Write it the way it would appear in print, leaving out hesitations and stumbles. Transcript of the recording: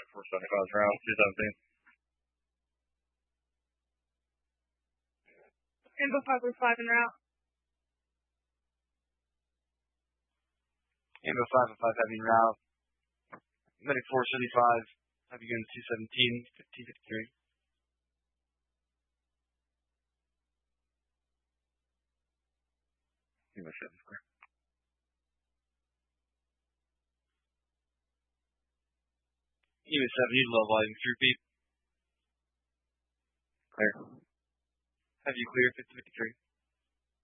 475 round, 217. Info 505 en route. Info 505 heavy en route. Medic 475, heavy gun 217, 1553. Info 7 square. Eva 7, need low volume, repeat. Clear. Heavy clear, 5053.